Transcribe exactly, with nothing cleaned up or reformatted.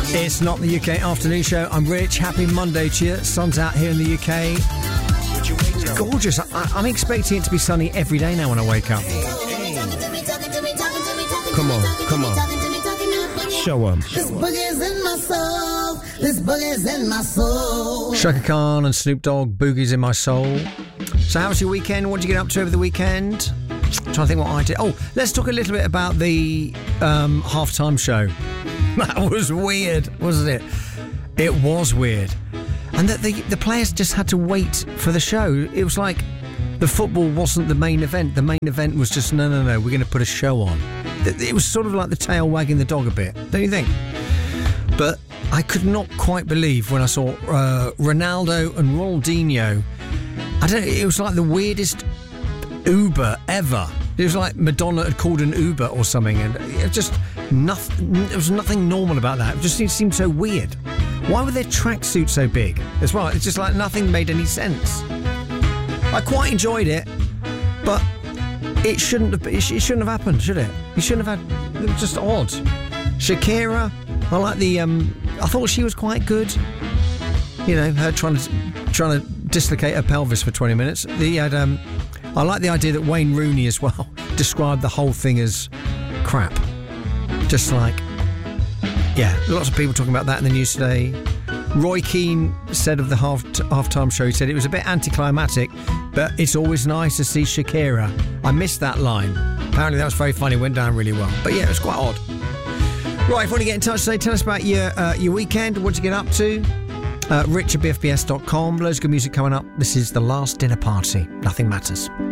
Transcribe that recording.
It's not the U K afternoon show. I'm Rich. Happy Monday to you. Sun's out here in the U K. It's gorgeous. I, I'm expecting it to be sunny every day now when I wake up. Come on, come on. Show 'em. This boogie's in my soul. This boogie's in my soul. Shaka Khan and Snoop Dogg, Boogie's in My Soul. So how was your weekend? What did you get up to over the weekend? I'm trying to think what I did. Oh, let's talk a little bit about the um, halftime show. That was weird, wasn't it? It was weird. And that the, the players just had to wait for the show. It was like the football wasn't the main event. The main event was just, no, no, no, we're going to put a show on. It was sort of like the tail wagging the dog a bit, don't you think? But I could not quite believe when I saw uh, Ronaldo and Ronaldinho. I don't know, it was like the weirdest Uber ever. It was like Madonna had called an Uber or something, and it just nothing. There was nothing normal about that. It just seemed, seemed so weird. Why were their tracksuits so big as well? It's just like nothing made any sense. I quite enjoyed it, but it shouldn't have. It shouldn't have happened, should it? You shouldn't have had. It was just odd. Shakira, I like the. Um, I thought she was quite good. You know, her trying to trying to dislocate her pelvis for twenty minutes. The had. Um, I like the idea that Wayne Rooney as well described the whole thing as crap. Just like, yeah, lots of people talking about that in the news today. Roy Keane said of the half halftime show, he said it was a bit anticlimactic, but it's always nice to see Shakira. I missed that line. Apparently that was very funny, went down really well. But yeah, it was quite odd. Right, if you want to get in touch today, tell us about your uh, your weekend. What did you get up to? Uh, rich at b f b s dot com. Loads of good music coming up. This is The Last Dinner Party. Nothing Matters.